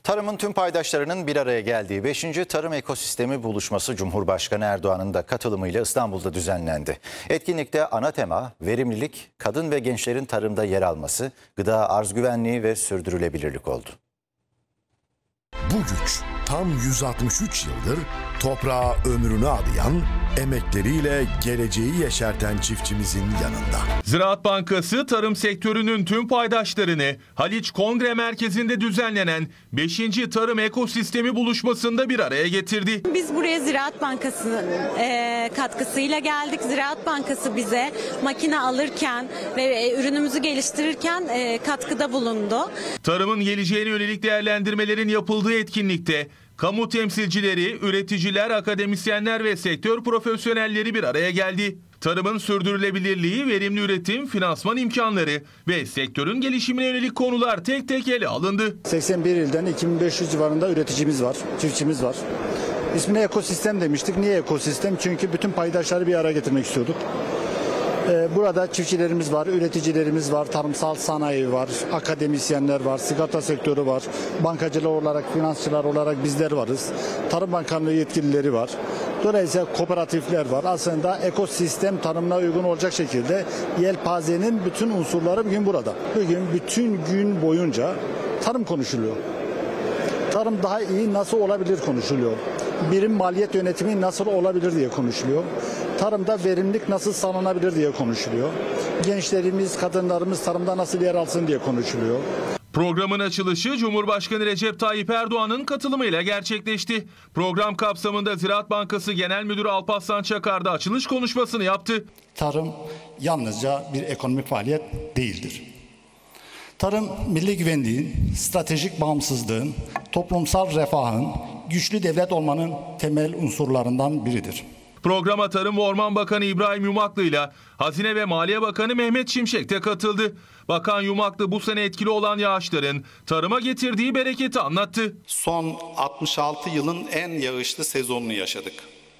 Tarımın tüm paydaşlarının bir araya geldiği 5. Tarım Ekosistemi Buluşması Cumhurbaşkanı Erdoğan'ın da katılımıyla İstanbul'da düzenlendi. Etkinlikte ana tema verimlilik, kadın ve gençlerin tarımda yer alması, gıda arz güvenliği ve sürdürülebilirlik oldu. Bu güç tam 163 yıldır toprağa ömrünü adayan, emekleriyle geleceği yeşerten çiftçimizin yanında. Ziraat Bankası tarım sektörünün tüm paydaşlarını Haliç Kongre Merkezi'nde düzenlenen 5. Tarım Ekosistemi Buluşması'nda bir araya getirdi. Biz buraya Ziraat Bankası'nın katkısıyla geldik. Ziraat Bankası bize makine alırken ve ürünümüzü geliştirirken katkıda bulundu. Tarımın geleceğine yönelik değerlendirmelerin yapıldığı etkinlikte kamu temsilcileri, üreticiler, akademisyenler ve sektör profesyonelleri bir araya geldi. Tarımın sürdürülebilirliği, verimli üretim, finansman imkanları ve sektörün gelişimine yönelik konular tek tek ele alındı. 81 ilden 2500 civarında üreticimiz var, çiftçimiz var. İsmine ekosistem demiştik. Niye ekosistem? Çünkü bütün paydaşları bir araya getirmek istiyorduk. Burada çiftçilerimiz var, üreticilerimiz var, tarımsal sanayi var, akademisyenler var, sigorta sektörü var, bankacılar olarak, finansçılar olarak bizler varız. Tarım Bakanlığı yetkilileri var. Dolayısıyla kooperatifler var. Aslında ekosistem tarımına uygun olacak şekilde yelpazenin bütün unsurları bugün burada. Bugün bütün gün boyunca tarım konuşuluyor. Tarım daha iyi nasıl olabilir konuşuluyor. Birim maliyet yönetimi nasıl olabilir diye konuşuluyor. Tarımda verimlilik nasıl sağlanabilir diye konuşuluyor. Gençlerimiz, kadınlarımız tarımda nasıl yer alsın diye konuşuluyor. Programın açılışı Cumhurbaşkanı Recep Tayyip Erdoğan'ın katılımıyla gerçekleşti. Program kapsamında Ziraat Bankası Genel Müdürü Alparslan Çakar da açılış konuşmasını yaptı. Tarım yalnızca bir ekonomik faaliyet değildir. Tarım, milli güvenliğin, stratejik bağımsızlığın, toplumsal refahın, güçlü devlet olmanın temel unsurlarından biridir. Programa Tarım ve Orman Bakanı İbrahim Yumaklı ile Hazine ve Maliye Bakanı Mehmet Şimşek de katıldı. Bakan Yumaklı bu sene etkili olan yağışların tarıma getirdiği bereketi anlattı. Son 66 yılın en yağışlı sezonunu yaşadık.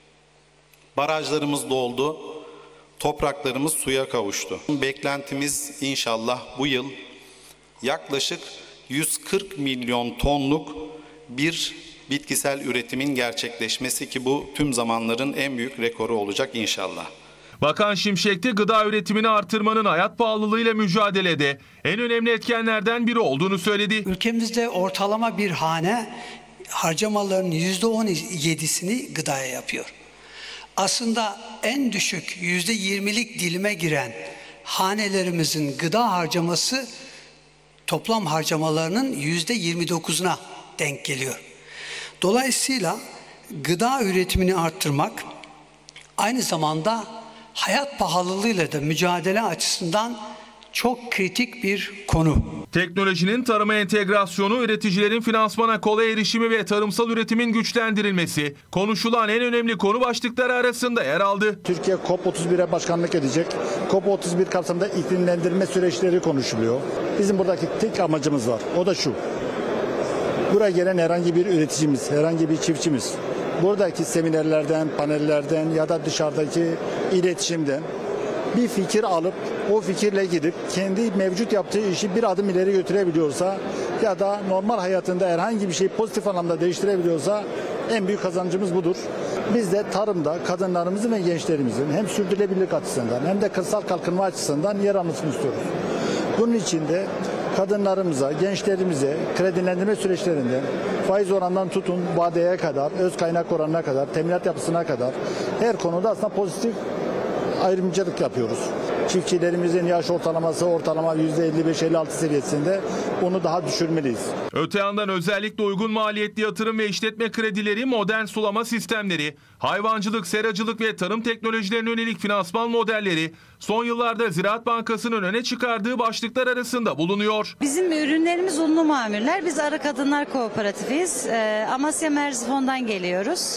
Barajlarımız doldu, topraklarımız suya kavuştu. Beklentimiz inşallah bu yıl yaklaşık 140 milyon tonluk bir bitkisel üretimin gerçekleşmesi ki bu tüm zamanların en büyük rekoru olacak inşallah. Bakan Şimşek de gıda üretimini artırmanın hayat pahalılığıyla mücadelede en önemli etkenlerden biri olduğunu söyledi. Ülkemizde ortalama bir hane harcamalarının %17'sini gıdaya yapıyor. Aslında en düşük %20'lik dilime giren hanelerimizin gıda harcaması toplam harcamalarının %29'una denk geliyor. Dolayısıyla gıda üretimini arttırmak aynı zamanda hayat pahalılığıyla da mücadele açısından çok kritik bir konu. Teknolojinin tarıma entegrasyonu, üreticilerin finansmana kolay erişimi ve tarımsal üretimin güçlendirilmesi konuşulan en önemli konu başlıkları arasında yer aldı. Türkiye COP31'e başkanlık edecek. COP31 kapsamında iklimlendirme süreçleri konuşuluyor. Bizim buradaki tek amacımız var. O da şu. Buraya gelen herhangi bir üreticimiz, herhangi bir çiftçimiz, buradaki seminerlerden, panellerden ya da dışarıdaki iletişimden bir fikir alıp o fikirle gidip kendi mevcut yaptığı işi bir adım ileri götürebiliyorsa ya da normal hayatında herhangi bir şeyi pozitif anlamda değiştirebiliyorsa en büyük kazancımız budur. Biz de tarımda kadınlarımızın ve gençlerimizin hem sürdürülebilirlik açısından hem de kırsal kalkınma açısından yer almasını istiyoruz. Bunun için de kadınlarımıza, gençlerimize kredilendirme süreçlerinde faiz oranından tutun vadeye kadar, öz kaynak oranına kadar, teminat yapısına kadar her konuda aslında pozitif ayrımcılık yapıyoruz. Çiftçilerimizin yaş ortalama %55-56 seviyesinde, onu daha düşürmeliyiz. Öte yandan özellikle uygun maliyetli yatırım ve işletme kredileri, modern sulama sistemleri, hayvancılık, seracılık ve tarım teknolojilerine yönelik finansman modelleri son yıllarda Ziraat Bankası'nın öne çıkardığı başlıklar arasında bulunuyor. Bizim ürünlerimiz unlu mamüller. Biz Arı Kadınlar Kooperatifiyiz. Amasya Merzifon'dan geliyoruz.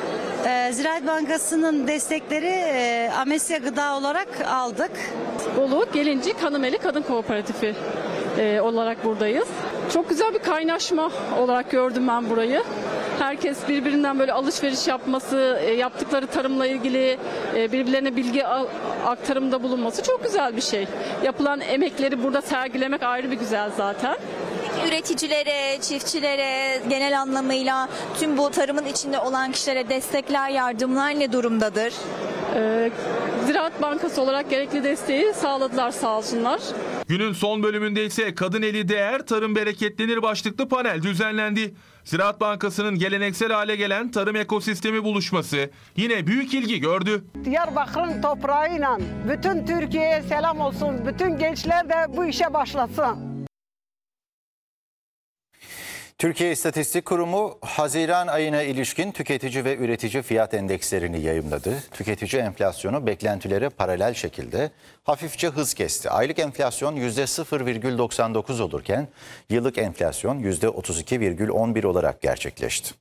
Ziraat Bankası'nın destekleri Amasya Gıda olarak aldık. Bolu Gelincik Hanımeli Kadın Kooperatifi olarak buradayız. Çok güzel bir kaynaşma olarak gördüm ben burayı. Herkes birbirinden böyle alışveriş yapması, yaptıkları tarımla ilgili birbirlerine bilgi aktarımda bulunması çok güzel bir şey. Yapılan emekleri burada sergilemek ayrı bir güzel zaten. üreticilere, çiftçilere, genel anlamıyla tüm bu tarımın içinde olan kişilere destekler, yardımlar ne durumdadır? Ziraat Bankası olarak gerekli desteği sağladılar sağ olsunlar. Günün son bölümünde ise Kadın Eli Değer, Tarım Bereketlenir başlıklı panel düzenlendi. Ziraat Bankası'nın geleneksel hale gelen tarım ekosistemi buluşması yine büyük ilgi gördü. Diyarbakır'ın toprağıyla bütün Türkiye'ye selam olsun. Bütün gençler de bu işe başlasın. Türkiye İstatistik Kurumu Haziran ayına ilişkin tüketici ve üretici fiyat endekslerini yayımladı. Tüketici enflasyonu beklentilere paralel şekilde hafifçe hız kesti. Aylık enflasyon %0,99 olurken yıllık enflasyon %32,11 olarak gerçekleşti.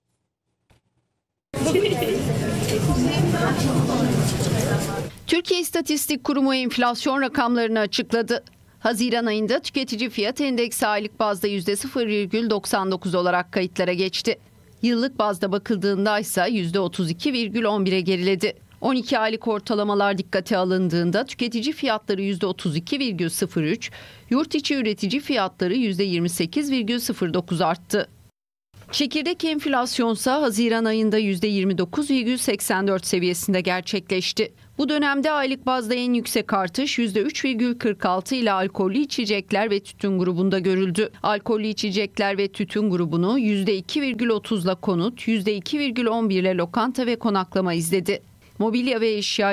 Türkiye İstatistik Kurumu enflasyon rakamlarını açıkladı. Haziran ayında tüketici fiyat endeksi aylık bazda %0,99 olarak kayıtlara geçti. Yıllık bazda bakıldığında ise %32,11'e geriledi. 12 aylık ortalamalar dikkate alındığında tüketici fiyatları %32,03, yurt içi üretici fiyatları %28,09 arttı. Çekirdek enflasyonsa Haziran ayında %29,84 seviyesinde gerçekleşti. Bu dönemde aylık bazda en yüksek artış %3,46 ile alkollü içecekler ve tütün grubunda görüldü. Alkollü içecekler ve tütün grubunu %2,30 ile konut, %2,11 ile lokanta ve konaklama izledi. Mobilya ve eşya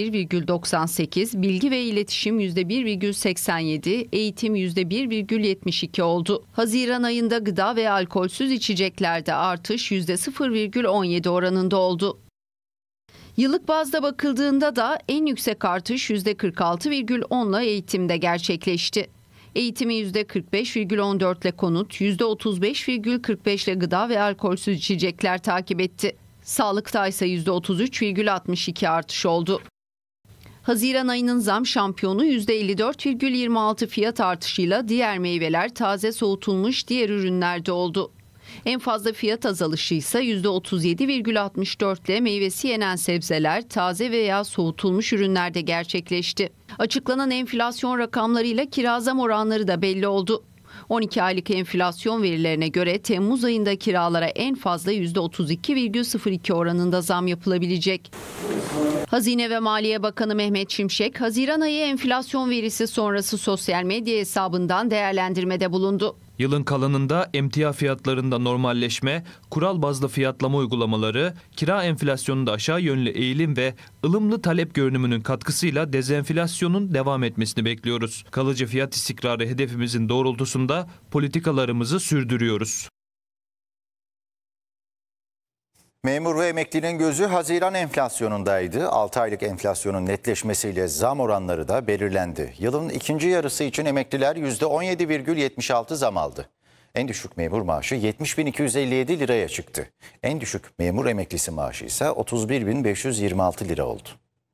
%1,98, bilgi ve iletişim %1,87, eğitim %1,72 oldu. Haziran ayında gıda ve alkolsüz içeceklerde artış %0,17 oranında oldu. Yıllık bazda bakıldığında da en yüksek artış %46,10 ile eğitimde gerçekleşti. Eğitimi %45,14 ile konut, %35,45 ile gıda ve alkolsüz içecekler takip etti. Sağlıkta ise %33,62 artış oldu. Haziran ayının zam şampiyonu %54,26 fiyat artışıyla diğer meyveler, taze soğutulmuş diğer ürünlerde oldu. En fazla fiyat azalışı ise %37,64 ile meyvesi yenen sebzeler, taze veya soğutulmuş ürünlerde gerçekleşti. Açıklanan enflasyon rakamlarıyla kira zam oranları da belli oldu. 12 aylık enflasyon verilerine göre Temmuz ayında kiralara en fazla %32,02 oranında zam yapılabilecek. Hazine ve Maliye Bakanı Mehmet Şimşek, Haziran ayı enflasyon verisi sonrası sosyal medya hesabından değerlendirmede bulundu. Yılın kalanında emtia fiyatlarında normalleşme, kural bazlı fiyatlama uygulamaları, kira enflasyonunda aşağı yönlü eğilim ve ılımlı talep görünümünün katkısıyla dezenflasyonun devam etmesini bekliyoruz. Kalıcı fiyat istikrarı hedefimizin doğrultusunda politikalarımızı sürdürüyoruz. Memur ve emeklinin gözü Haziran enflasyonundaydı. 6 aylık enflasyonun netleşmesiyle zam oranları da belirlendi. Yılın ikinci yarısı için emekliler %17,76 zam aldı. En düşük memur maaşı 70.257 liraya çıktı. En düşük memur emeklisi maaşı ise 31.526 lira oldu.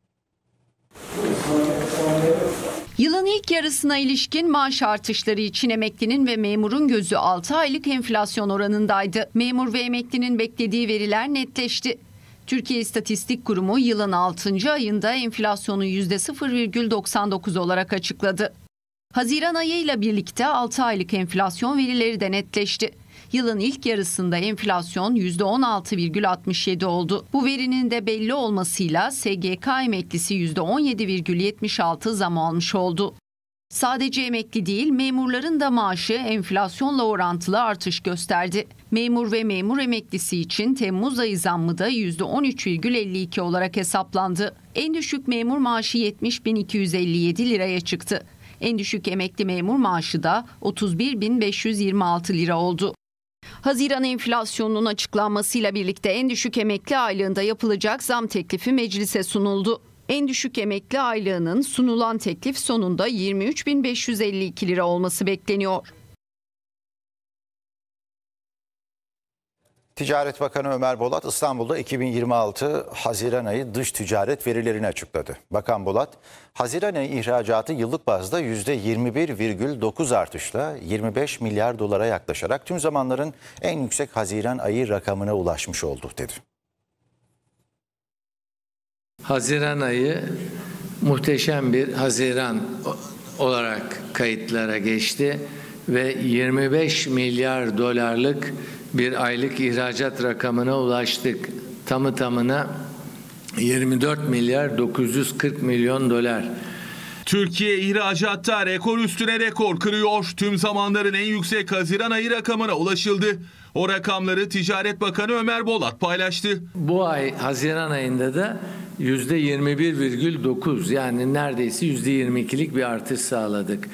Yılın ilk yarısına ilişkin maaş artışları için emeklinin ve memurun gözü 6 aylık enflasyon oranındaydı. Memur ve emeklinin beklediği veriler netleşti. Türkiye İstatistik Kurumu yılın 6. ayında enflasyonu %0,99 olarak açıkladı. Haziran ayıyla birlikte 6 aylık enflasyon verileri de netleşti. Yılın ilk yarısında enflasyon %16,67 oldu. Bu verinin de belli olmasıyla SGK emeklisi %17,76 zam almış oldu. Sadece emekli değil, memurların da maaşı enflasyonla orantılı artış gösterdi. Memur ve memur emeklisi için Temmuz ayı zammı da %13,52 olarak hesaplandı. En düşük memur maaşı 70.257 liraya çıktı. En düşük emekli memur maaşı da 31.526 lira oldu. Haziran enflasyonunun açıklanmasıyla birlikte en düşük emekli aylığında yapılacak zam teklifi meclise sunuldu. En düşük emekli aylığının sunulan teklif sonunda 23.552 lira olması bekleniyor. Ticaret Bakanı Ömer Bolat İstanbul'da 2026 Haziran ayı dış ticaret verilerini açıkladı. Bakan Bolat, Haziran ayı ihracatı yıllık bazda %21,9 artışla 25 milyar dolara yaklaşarak tüm zamanların en yüksek Haziran ayı rakamına ulaşmış oldu dedi. Haziran ayı muhteşem bir Haziran olarak kayıtlara geçti ve 25 milyar dolarlık bir aylık ihracat rakamına ulaştık. Tamı tamına 24 milyar 940 milyon dolar. Türkiye ihracatta rekor üstüne rekor kırıyor. Tüm zamanların en yüksek Haziran ayı rakamına ulaşıldı. O rakamları Ticaret Bakanı Ömer Bolat paylaştı. Bu ay Haziran ayında da %21,9 yani neredeyse %22'lik bir artış sağladık.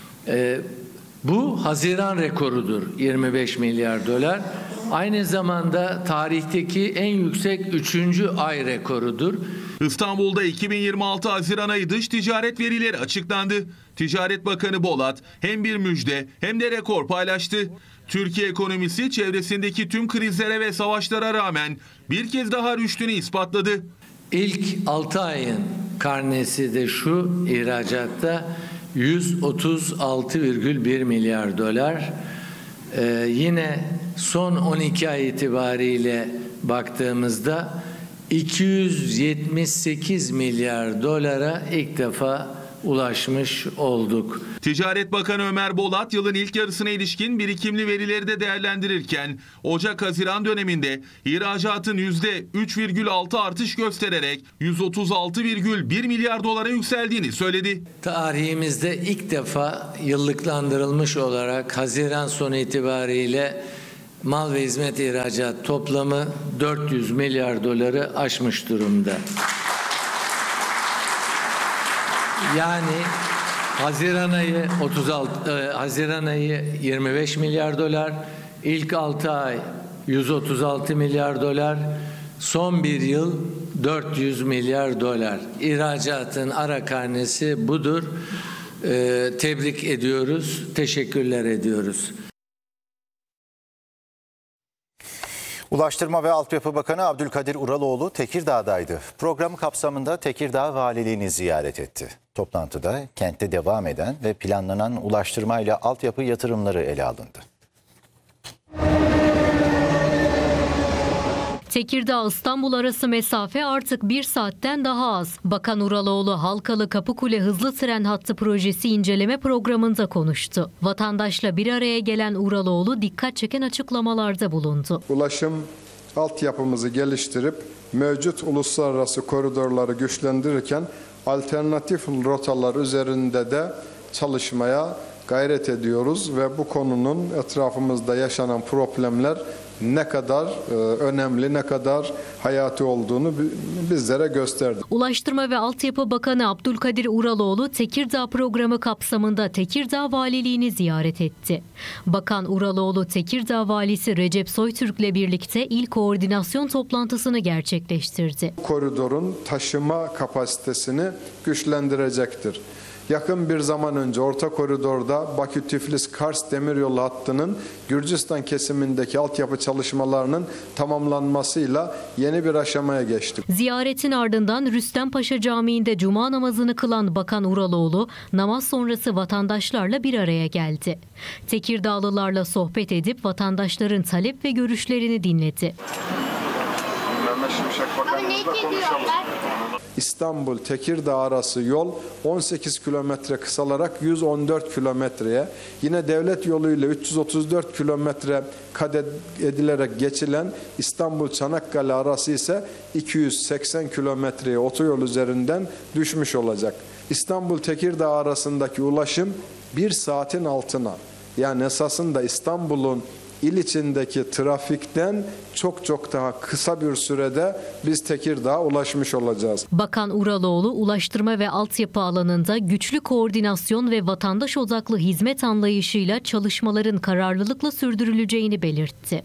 Bu Haziran rekorudur 25 milyar dolar. Aynı zamanda tarihteki en yüksek 3. ay rekorudur. İstanbul'da 2026 Haziran ayı dış ticaret verileri açıklandı. Ticaret Bakanı Bolat hem bir müjde hem de rekor paylaştı. Türkiye ekonomisi çevresindeki tüm krizlere ve savaşlara rağmen bir kez daha rüştünü ispatladı. İlk 6 ayın karnesi de şu: ihracatta 136,1 milyar dolar. Yine son 12 ay itibariyle baktığımızda 278 milyar dolara ilk defa ulaşmış olduk. Ticaret Bakanı Ömer Bolat yılın ilk yarısına ilişkin birikimli verileri de değerlendirirken Ocak-Haziran döneminde ihracatın %3,6 artış göstererek 136,1 milyar dolara yükseldiğini söyledi. Tarihimizde ilk defa yıllıklandırılmış olarak Haziran sonu itibariyle mal ve hizmet ihracat toplamı 400 milyar doları aşmış durumda. Yani Haziran ayı 25 milyar dolar, ilk 6 ay 136 milyar dolar, son bir yıl 400 milyar dolar. İhracatın ara karnesi budur. Tebrik ediyoruz, teşekkürler ediyoruz. Ulaştırma ve Altyapı Bakanı Abdülkadir Uraloğlu Tekirdağ'daydı. Program kapsamında Tekirdağ Valiliğini ziyaret etti. Toplantıda kentte devam eden ve planlanan ulaştırma ile altyapı yatırımları ele alındı. Tekirdağ-İstanbul arası mesafe artık 1 saatten daha az. Bakan Uraloğlu Halkalı Kapıkule hızlı tren hattı projesi inceleme programında konuştu. Vatandaşla bir araya gelen Uraloğlu dikkat çeken açıklamalarda bulundu. Ulaşım altyapımızı geliştirip mevcut uluslararası koridorları güçlendirirken alternatif rotalar üzerinde de çalışmaya gayret ediyoruz ve bu konunun etrafımızda yaşanan problemler ne kadar önemli, ne kadar hayati olduğunu bizlere gösterdi. Ulaştırma ve Altyapı Bakanı Abdülkadir Uraloğlu Tekirdağ programı kapsamında Tekirdağ Valiliğini ziyaret etti. Bakan Uraloğlu Tekirdağ Valisi Recep Soytürk'le birlikte il koordinasyon toplantısını gerçekleştirdi. Koridorun taşıma kapasitesini güçlendirecektir. Yakın bir zaman önce orta koridorda Bakü-Tiflis-Kars demiryolu hattının Gürcistan kesimindeki altyapı çalışmalarının tamamlanmasıyla yeni bir aşamaya geçti. Ziyaretin ardından Rüstempaşa Camii'nde cuma namazını kılan Bakan Uraloğlu namaz sonrası vatandaşlarla bir araya geldi. Tekirdağlılarla sohbet edip vatandaşların talep ve görüşlerini dinledi. İstanbul-Tekirdağ arası yol 18 kilometre kısalarak 114 kilometreye, yine devlet yoluyla 334 kilometre kat edilerek geçilen İstanbul-Çanakkale arası ise 280 kilometreye otoyol üzerinden düşmüş olacak. İstanbul-Tekirdağ arasındaki ulaşım 1 saatin altına, yani esasında İstanbul'un İl içindeki trafikten çok daha kısa bir sürede biz Tekirdağ'a ulaşmış olacağız. Bakan Uraloğlu ulaştırma ve altyapı alanında güçlü koordinasyon ve vatandaş odaklı hizmet anlayışıyla çalışmaların kararlılıkla sürdürüleceğini belirtti.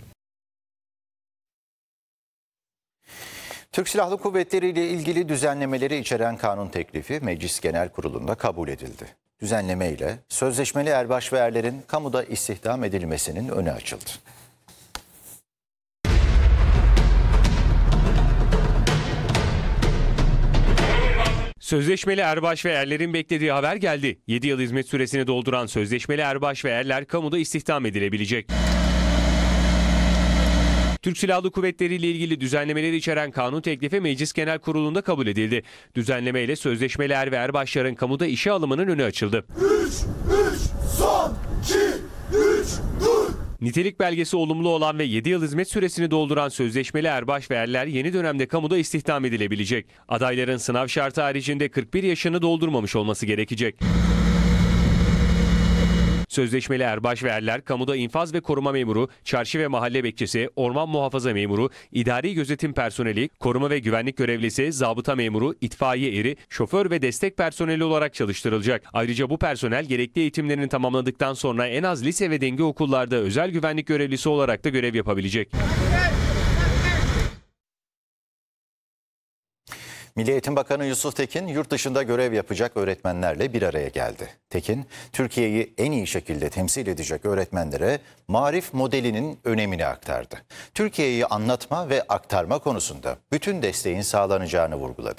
Türk Silahlı Kuvvetleri ile ilgili düzenlemeleri içeren kanun teklifi Meclis Genel Kurulu'nda kabul edildi. Düzenleme ile sözleşmeli erbaş ve erlerin kamuda istihdam edilmesinin önü açıldı. Sözleşmeli erbaş ve erlerin beklediği haber geldi. 7 yıl hizmet süresini dolduran sözleşmeli erbaş ve erler kamuda istihdam edilebilecek. Türk Silahlı Kuvvetleri ile ilgili düzenlemeleri içeren kanun teklifi Meclis Genel Kurulu'nda kabul edildi. Düzenleme ile sözleşmeli er ve erbaşların kamuda işe alımının önü açıldı. 3, son, 2, Nitelik belgesi olumlu olan ve 7 yıl hizmet süresini dolduran sözleşmeli erbaş ve erler yeni dönemde kamuda istihdam edilebilecek. Adayların sınav şartı haricinde 41 yaşını doldurmamış olması gerekecek. Sözleşmeli erbaş ve erler kamuda infaz ve koruma memuru, çarşı ve mahalle bekçisi, orman muhafaza memuru, idari gözetim personeli, koruma ve güvenlik görevlisi, zabıta memuru, itfaiye eri, şoför ve destek personeli olarak çalıştırılacak. Ayrıca bu personel gerekli eğitimlerini tamamladıktan sonra en az lise ve denge okullarda özel güvenlik görevlisi olarak da görev yapabilecek. Milli Eğitim Bakanı Yusuf Tekin yurt dışında görev yapacak öğretmenlerle bir araya geldi. Tekin, Türkiye'yi en iyi şekilde temsil edecek öğretmenlere Marif modelinin önemini aktardı. Türkiye'yi anlatma ve aktarma konusunda bütün desteğin sağlanacağını vurguladı.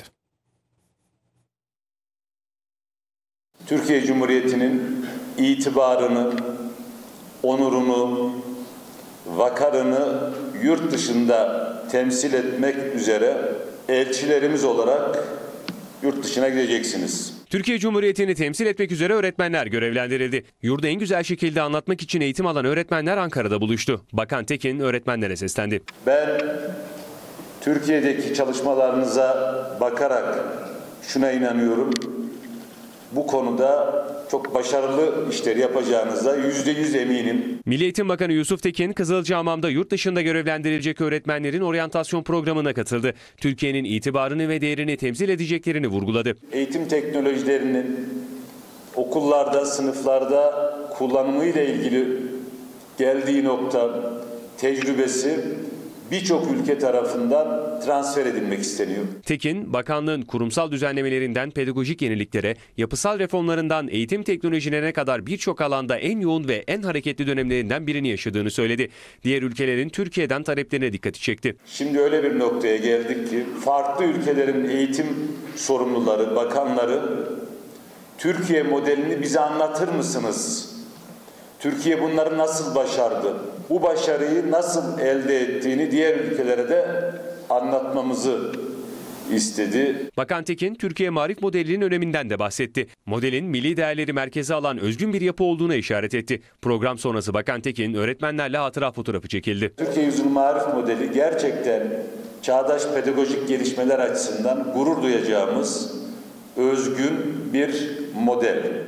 Türkiye Cumhuriyeti'nin itibarını, onurunu, vakarını yurt dışında temsil etmek üzere elçilerimiz olarak yurt dışına gideceksiniz. Türkiye Cumhuriyeti'ni temsil etmek üzere öğretmenler görevlendirildi. Yurdu en güzel şekilde anlatmak için eğitim alan öğretmenler Ankara'da buluştu. Bakan Tekin öğretmenlere seslendi. Ben Türkiye'deki çalışmalarınıza bakarak şuna inanıyorum. Bu konuda çok başarılı işler yapacağınıza %100 eminim. Milli Eğitim Bakanı Yusuf Tekin, Kızılcahamam'da yurt dışında görevlendirilecek öğretmenlerin oryantasyon programına katıldı. Türkiye'nin itibarını ve değerini temsil edeceklerini vurguladı. Eğitim teknolojilerinin okullarda, sınıflarda kullanımıyla ilgili geldiği nokta, tecrübesi birçok ülke tarafından transfer edilmek isteniyor. Tekin, bakanlığın kurumsal düzenlemelerinden pedagojik yeniliklere, yapısal reformlarından eğitim teknolojilerine kadar birçok alanda en yoğun ve en hareketli dönemlerinden birini yaşadığını söyledi. Diğer ülkelerin Türkiye'den taleplerine dikkati çekti. Şimdi öyle bir noktaya geldik ki farklı ülkelerin eğitim sorumluları, bakanları Türkiye modelini bize anlatır mısınız? Türkiye bunları nasıl başardı? Bu başarıyı nasıl elde ettiğini diğer ülkelere de anlatmamızı istedi. Bakan Tekin, Türkiye Marif modelinin öneminden de bahsetti. Modelin milli değerleri merkeze alan özgün bir yapı olduğuna işaret etti. Program sonrası Bakan Tekin öğretmenlerle hatıra fotoğrafı çekildi. Türkiye Yüzyılı Marif modeli gerçekten çağdaş pedagojik gelişmeler açısından gurur duyacağımız özgün bir model.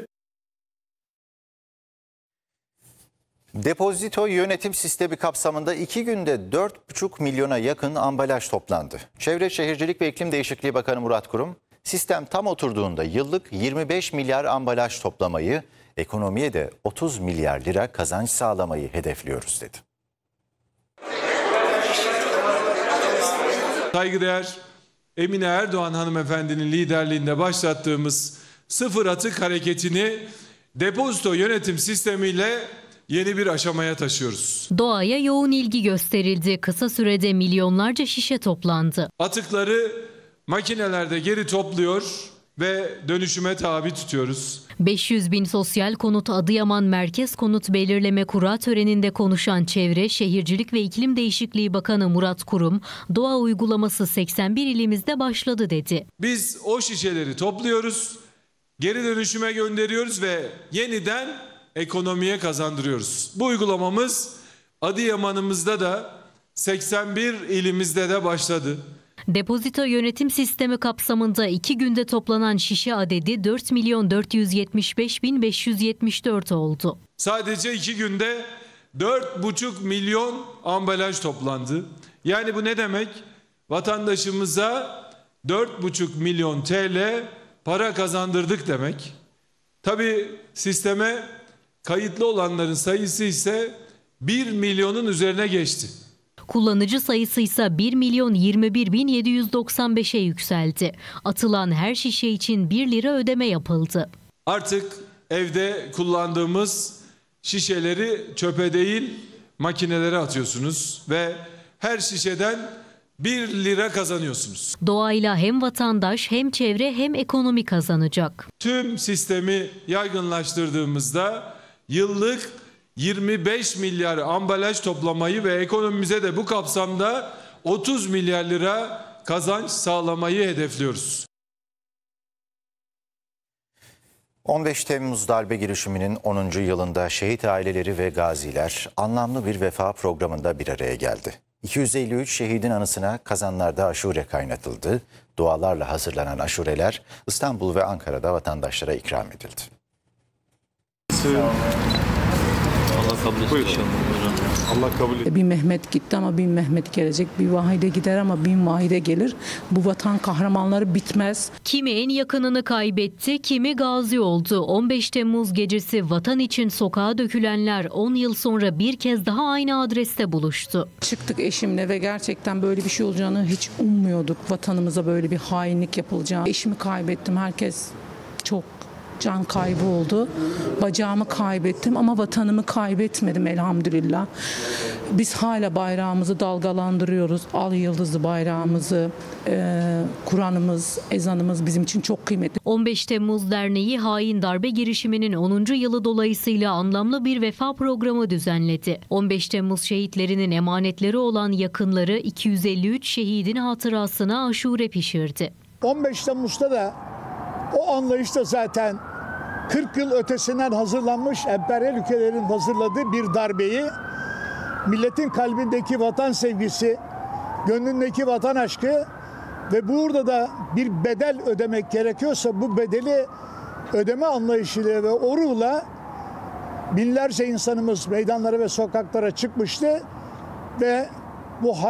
Depozito yönetim sistemi kapsamında 2 günde 4,5 milyona yakın ambalaj toplandı. Çevre Şehircilik ve İklim Değişikliği Bakanı Murat Kurum, sistem tam oturduğunda yıllık 25 milyar ambalaj toplamayı, ekonomiye de 30 milyar lira kazanç sağlamayı hedefliyoruz dedi. Saygıdeğer Emine Erdoğan hanımefendinin liderliğinde başlattığımız sıfır atık hareketini depozito yönetim sistemiyle yeni bir aşamaya taşıyoruz. Doğaya yoğun ilgi gösterildi. Kısa sürede milyonlarca şişe toplandı. Atıkları makinelerde geri topluyor ve dönüşüme tabi tutuyoruz. 500 bin sosyal konut Adıyaman Merkez Konut Belirleme Kura töreninde konuşan Çevre, Şehircilik ve İklim Değişikliği Bakanı Murat Kurum, doğa uygulaması 81 ilimizde başladı dedi. Biz o şişeleri topluyoruz, geri dönüşüme gönderiyoruz ve yeniden ekonomiye kazandırıyoruz. Bu uygulamamız Adıyaman'ımızda da 81 ilimizde de başladı. Depozito yönetim sistemi kapsamında 2 günde toplanan şişe adedi 4.475.574 oldu. Sadece 2 günde 4,5 milyon ambalaj toplandı. Yani bu ne demek? Vatandaşımıza 4,5 milyon TL para kazandırdık demek. Tabii sisteme kayıtlı olanların sayısı ise 1 milyonun üzerine geçti. Kullanıcı sayısı ise 1.021.795'e yükseldi. Atılan her şişe için 1 lira ödeme yapıldı. Artık evde kullandığımız şişeleri çöpe değil makinelere atıyorsunuz ve her şişeden 1 lira kazanıyorsunuz. Doğayla hem vatandaş hem çevre hem ekonomi kazanacak. Tüm sistemi yaygınlaştırdığımızda yıllık 25 milyar ambalaj toplamayı ve ekonomimize de bu kapsamda 30 milyar lira kazanç sağlamayı hedefliyoruz. 15 Temmuz darbe girişiminin 10. yılında şehit aileleri ve gaziler anlamlı bir vefa programında bir araya geldi. 253 şehidin anısına kazanlarda aşure kaynatıldı. Dualarla hazırlanan aşureler İstanbul ve Ankara'da vatandaşlara ikram edildi. Allah kabul etsin. Allah kabul etsin. Bir Mehmet gitti ama bin Mehmet gelecek. Bir Vahide gider ama bin Vahide gelir. Bu vatan kahramanları bitmez. Kimi en yakınını kaybetti, kimi gazi oldu. 15 Temmuz gecesi vatan için sokağa dökülenler 10 yıl sonra bir kez daha aynı adreste buluştu. Çıktık eşimle ve gerçekten böyle bir şey olacağını hiç ummuyorduk. Vatanımıza böyle bir hainlik yapılacağını. Eşimi kaybettim. Herkes çok can kaybı oldu. Bacağımı kaybettim ama vatanımı kaybetmedim elhamdülillah. Biz hala bayrağımızı dalgalandırıyoruz. Al yıldızı bayrağımızı, Kur'an'ımız, ezanımız bizim için çok kıymetli. 15 Temmuz Derneği hain darbe girişiminin 10. yılı dolayısıyla anlamlı bir vefa programı düzenledi. 15 Temmuz şehitlerinin emanetleri olan yakınları 253 şehidin hatırasına aşure pişirdi. 15 Temmuz'da da o anlayışta zaten 40 yıl ötesinden hazırlanmış emperyal ülkelerin hazırladığı bir darbeyi milletin kalbindeki vatan sevgisi, gönlündeki vatan aşkı ve burada da bir bedel ödemek gerekiyorsa bu bedeli ödeme anlayışıyla ve o ruhla binlerce insanımız meydanlara ve sokaklara çıkmıştı ve bu